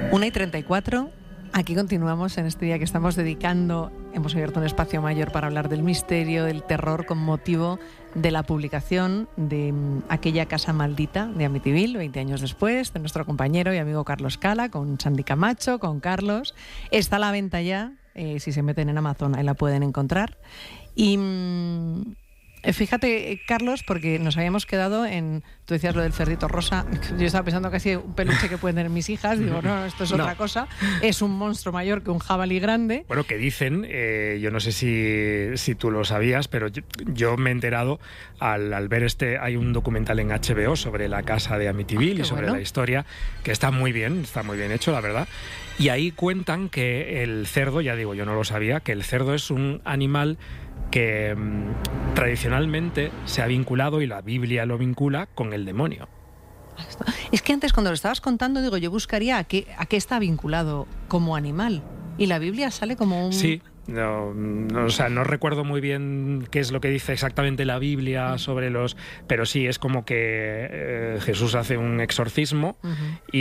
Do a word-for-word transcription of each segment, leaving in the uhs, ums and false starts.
una y treinta y cuatro, aquí continuamos en este día que estamos dedicando. Hemos abierto un espacio mayor para hablar del misterio, del terror, con motivo de la publicación de um, aquella casa maldita de Amityville, veinte años después, de nuestro compañero y amigo Carlos Cala, con Sandy Camacho, con Carlos. Está a la venta ya, eh, si se meten en Amazon, ahí la pueden encontrar. Y... Um, Fíjate, Carlos, porque nos habíamos quedado en... Tú decías lo del cerdito rosa. Yo estaba pensando casi un peluche que pueden tener mis hijas. Digo, no, esto es otra no. cosa. Es un monstruo mayor que un jabalí grande. Bueno, que dicen, eh, yo no sé si, si tú lo sabías, pero yo, yo me he enterado al, al ver este... Hay un documental en H B O sobre la casa de Amityville ah, y sobre bueno. la historia, que está muy bien, está muy bien hecho, la verdad. Y ahí cuentan que el cerdo, ya digo, yo no lo sabía, que el cerdo es un animal que um, tradicionalmente se ha vinculado, y la Biblia lo vincula, con el demonio. Es que antes, cuando lo estabas contando, digo, yo buscaría a qué, a qué está vinculado como animal. Y la Biblia sale como un... Sí. No, no, o sea, no recuerdo muy bien qué es lo que dice exactamente la Biblia sobre los... Pero sí, es como que eh, Jesús hace un exorcismo uh-huh.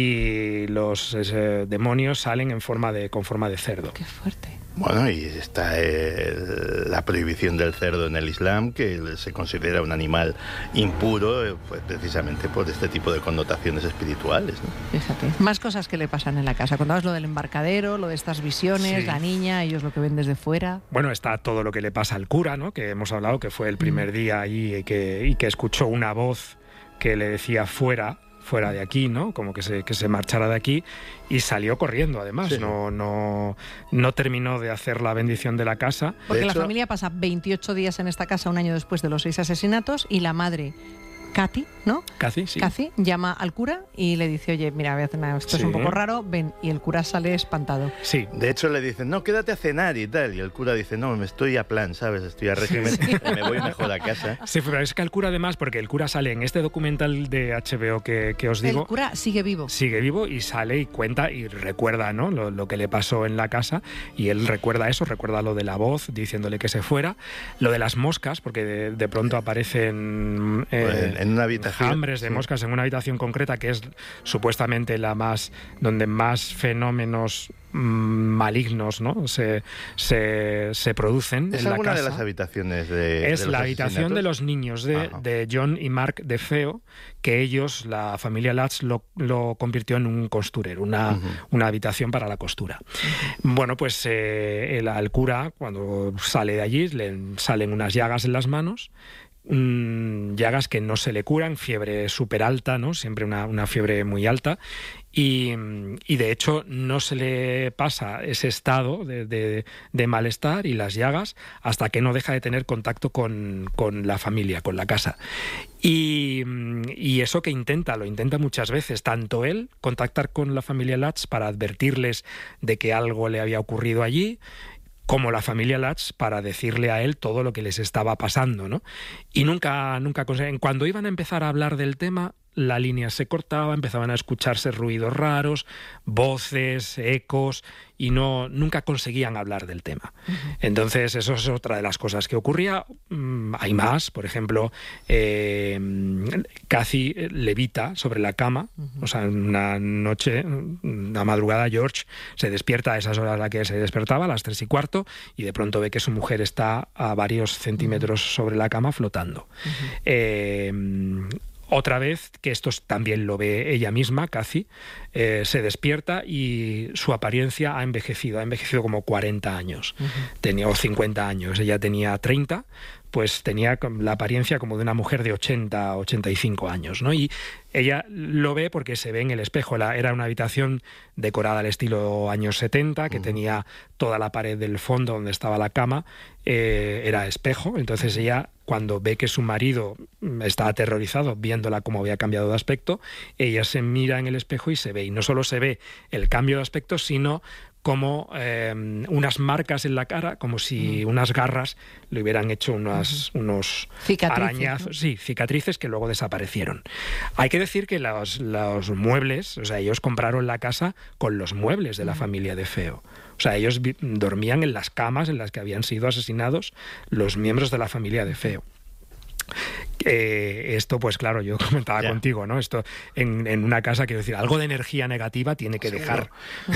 y los eh, demonios salen en forma de, con forma de cerdo. ¡Qué fuerte! Bueno, y está eh, la prohibición del cerdo en el Islam, que se considera un animal impuro, eh, pues precisamente por este tipo de connotaciones espirituales, ¿no? Fíjate, más cosas que le pasan en la casa. Contabas lo del embarcadero, lo de estas visiones, sí. la niña, ellos lo que ven desde fuera. Bueno, está todo lo que le pasa al cura, ¿no? Que hemos hablado, que fue el primer mm. día ahí y que, y que escuchó una voz que le decía fuera, fuera de aquí, ¿no? Como que se, que se marchara de aquí, y salió corriendo, además. Sí. No, no, no terminó de hacer la bendición de la casa. Porque de la hecho, familia pasa veintiocho días en esta casa, un año después de los seis asesinatos, y la madre... Kathy, ¿no? Kathy, sí. Kathy llama al cura y le dice, oye, mira, voy a cenar, esto sí. es un poco raro, ven. Y el cura sale espantado. Sí. De hecho, le dicen, no, quédate a cenar y tal. Y el cura dice, no, me estoy a plan, ¿sabes? Estoy a régimen, sí. me voy mejor a casa. Sí, pero es que el cura, además, porque el cura sale en este documental de H B O que, que os digo... El cura sigue vivo. Sigue vivo y sale y cuenta y recuerda, ¿no? Lo, lo que le pasó en la casa. Y él recuerda eso, recuerda lo de la voz diciéndole que se fuera. Lo de las moscas, porque de, de pronto aparecen... Eh, pues en, en una habitación... de moscas en una habitación concreta que es supuestamente la más donde más fenómenos mmm, malignos, ¿no? se, se, se producen. ¿Es en alguna la casa. de las habitaciones de Es de los la habitación de los niños de, de John y Mark DeFeo, que ellos, la familia Latch, lo, lo convirtió en un costurero, una, uh-huh. una habitación para la costura. Uh-huh. Bueno, pues eh, el, al cura, cuando sale de allí, le salen unas llagas en las manos. Mm, llagas que no se le curan, fiebre súper alta, ¿no? Siempre una, una fiebre muy alta, y, y de hecho no se le pasa ese estado de, de, de malestar y las llagas hasta que no deja de tener contacto con, con la familia, con la casa. Y, y eso que intenta, lo intenta muchas veces, tanto él, contactar con la familia Latch para advertirles de que algo le había ocurrido allí, como la familia Latch para decirle a él todo lo que les estaba pasando, ¿no? Y nunca, nunca conseguían. Cuando iban a empezar a hablar del tema, la línea se cortaba, empezaban a escucharse ruidos raros, voces, ecos, y no nunca conseguían hablar del tema. Uh-huh. Entonces, eso es otra de las cosas que ocurría. Mm, hay más, por ejemplo, eh, Kathy levita sobre la cama, uh-huh. o sea, una noche, una madrugada, George se despierta a esas horas a las que se despertaba, a las tres y cuarto, y de pronto ve que su mujer está a varios centímetros uh-huh. sobre la cama flotando. Uh-huh. Eh, Otra vez, que esto también lo ve ella misma, Kathy, eh, se despierta y su apariencia ha envejecido, ha envejecido como cuarenta años, uh-huh. tenía, o cincuenta años, ella tenía treinta, pues tenía la apariencia como de una mujer de ochenta, ochenta y cinco años, ¿no? Y ella lo ve porque se ve en el espejo. La, era una habitación decorada al estilo años setenta, que uh-huh. tenía toda la pared del fondo donde estaba la cama, eh, era espejo. Entonces ella, cuando ve que su marido está aterrorizado viéndola cómo había cambiado de aspecto, ella se mira en el espejo y se ve. Y no solo se ve el cambio de aspecto, sino como eh, unas marcas en la cara, como si mm. unas garras le hubieran hecho unas, uh-huh. unos arañazos, ¿no? Sí, cicatrices que luego desaparecieron. Hay que decir que los, los muebles, o sea, ellos compraron la casa con los muebles de la uh-huh. familia DeFeo. O sea, ellos vi- dormían en las camas en las que habían sido asesinados los miembros de la familia DeFeo. Eh, esto, pues claro, yo comentaba yeah. contigo, ¿no? Esto en, en una casa, quiero decir, algo de energía negativa tiene que sí, dejar.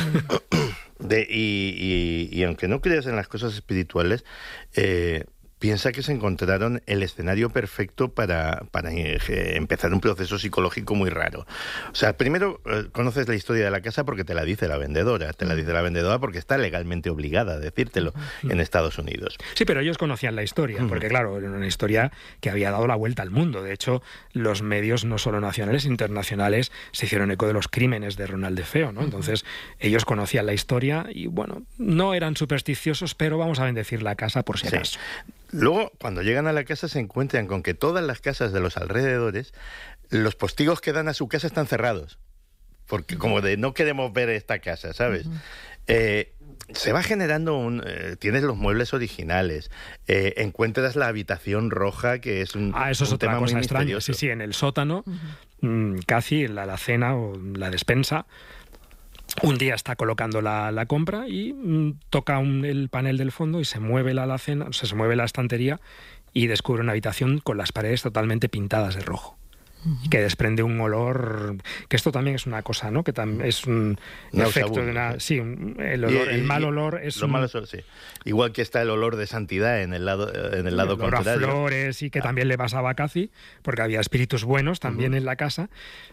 De, y, y, y aunque no creas en las cosas espirituales, eh, piensa que se encontraron el escenario perfecto para, para eh, empezar un proceso psicológico muy raro. O sea, primero eh, conoces la historia de la casa porque te la dice la vendedora. Te la dice la vendedora porque está legalmente obligada a decírtelo uh-huh. en Estados Unidos. Sí, pero ellos conocían la historia, uh-huh. porque claro, era una historia que había dado la vuelta al mundo. De hecho, los medios, no solo nacionales, internacionales, se hicieron eco de los crímenes de Ronald DeFeo, ¿no? Uh-huh. Entonces, ellos conocían la historia y, bueno, no eran supersticiosos, pero vamos a bendecir la casa por si acaso. Sí. Luego, cuando llegan a la casa, se encuentran con que todas las casas de los alrededores, los postigos que dan a su casa están cerrados. Porque como de no queremos ver esta casa, ¿sabes? Uh-huh. Eh, se va generando un... Eh, tienes los muebles originales, eh, encuentras la habitación roja, que es un Ah, eso es un otra tema cosa muy extraña. misterioso. Sí, sí, en el sótano, uh-huh. mmm, casi en la alacena o la despensa, un día está colocando la, la compra y mm, toca un, el panel del fondo y se mueve la alacena, o sea, se mueve la estantería y descubre una habitación con las paredes totalmente pintadas de rojo. Uh-huh. Que desprende un olor, que esto también es una cosa, ¿no? Que tam, es un no, efecto sabor, de una... ¿sí? Sí, un, el, olor, y, el mal olor es lo un... malo, sí. Igual que está el olor de santidad en el lado, en el lado el olor contrario. A flores y que ah. también le pasaba a Cathy, porque había espíritus buenos también uh-huh. en la casa.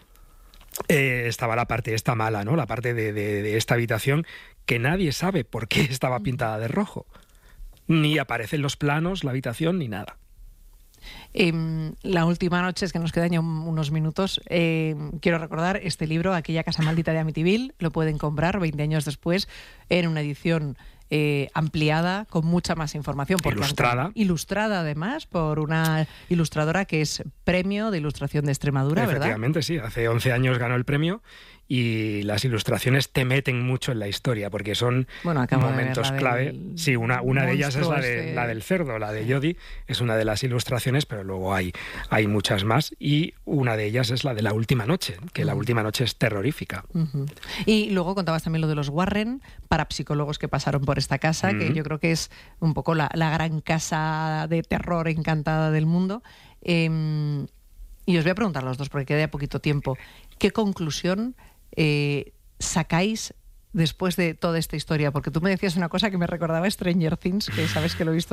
Eh, estaba la parte esta mala, ¿no? La parte de, de, de esta habitación que nadie sabe por qué estaba pintada de rojo. Ni aparecen los planos, la habitación, ni nada. Eh, la última noche, es que nos quedan ya unos minutos, eh, quiero recordar este libro, Aquella casa maldita de Amityville. Lo pueden comprar veinte años después en una edición eh, ampliada, con mucha más información. Por ilustrada. Ilustrada, además, por una ilustradora que es Premio de Ilustración de Extremadura, ¿verdad? Efectivamente, sí. Hace once años ganó el premio y las ilustraciones te meten mucho en la historia porque son bueno, momentos de clave. Del... Sí, una, una de ellas es la, de, este... la del cerdo, la de Jodie, es una de las ilustraciones, pero luego hay, hay muchas más y una de ellas es la de La última noche, que uh-huh. La última noche es terrorífica. Uh-huh. Y luego contabas también lo de los Warren, parapsicólogos que pasaron por esta casa, uh-huh. que yo creo que es un poco la, la gran casa de terror encantada del mundo. Eh, y os voy a preguntar a los dos, porque queda poquito tiempo, ¿qué conclusión Eh, sacáis después de toda esta historia? Porque tú me decías una cosa que me recordaba Stranger Things, que sabes que lo he visto